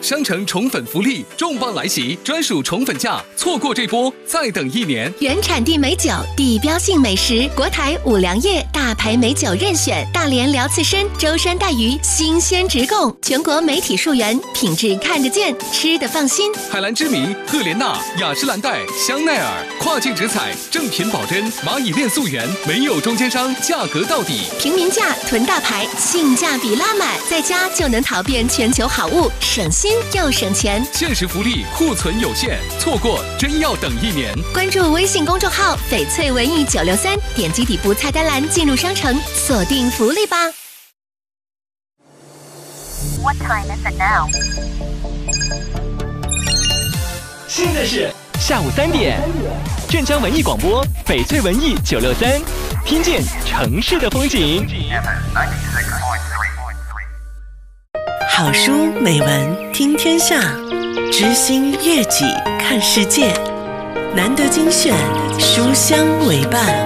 商城宠粉福利重磅来袭，专属宠粉价，错过这波再等1年。 原产地美酒，地标性美食，国台五粮液大牌美酒任选，大连辽刺参、舟山带鱼新鲜直供，全国媒体溯源，品质看得见，吃得放心。 海蓝之谜、赫莲娜、雅诗兰黛、香奈儿，跨境直采，正品保真，蚂蚁链溯源，没有中间商，价格到底， 平民价囤大牌，性价比拉满，在家就能淘遍全球好物，省心又省钱。 限时福利，库存有限，错过真要等1年。 关注微信公众号翡翠文艺963，点击底部菜单栏进入商城，锁定福利吧。 What time is it now? 现在是下午3点，镇江文艺广播翡翠文艺963，听见城市的风景。 好书美文听天下，知心悦己看世界。难得精选，书香为伴。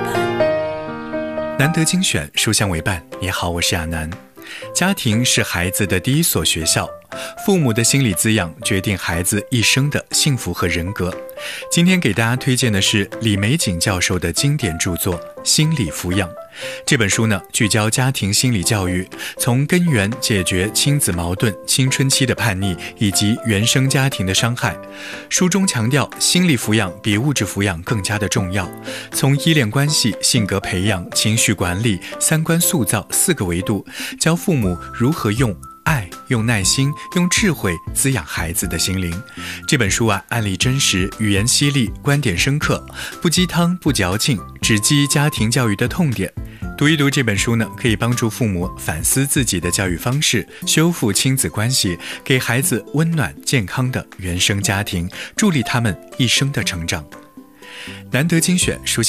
难得精选，书香为伴。你好，我是亚楠。家庭是孩子的第一所学校，父母的心理滋养决定孩子一生的幸福和人格。今天给大家推荐的是李玫瑾教授的经典著作《心理抚养》。这本书呢，聚焦家庭心理教育，从根源解决亲子矛盾、青春期的叛逆以及原生家庭的伤害。书中强调，心理抚养比物质抚养更加的重要，从依恋关系、性格培养、情绪管理、三观塑造4个维度，教父母如何用爱、用耐心、用智慧滋养孩子的心灵。这本书案例真实，语言犀利，观点深刻，不鸡汤不矫情，直击家庭教育的痛点。读一读这本书呢，可以帮助父母反思自己的教育方式，修复亲子关系，给孩子温暖健康的原生家庭，助力他们一生的成长。难得精选书